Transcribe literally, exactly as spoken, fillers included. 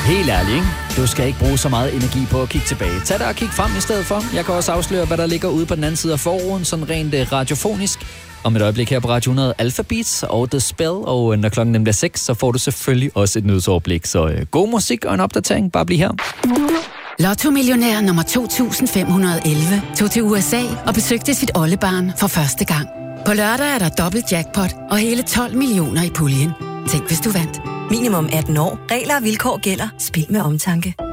Helt ærligt, ikke? Du skal ikke bruge så meget energi på at kigge tilbage. Tag dig og kig frem i stedet for. Jeg kan også afsløre, hvad der ligger ude på den anden side af forruden, sådan rent radiofonisk. Om et øjeblik her på Radio hundrede Alphabeats og The Spell, og når klokken nemlig er seks, så får du selvfølgelig også et nyhedsoverblik. Så øh, god musik og en opdatering, bare bliv her. Lotto-millionær nummer to tusind fem hundrede og elleve tog til U S A og besøgte sit oldebarn for første gang. På lørdag er der dobbelt jackpot og hele tolv millioner i puljen. Tænk, hvis du vandt. Minimum atten år. Regler og vilkår gælder. Spil med omtanke.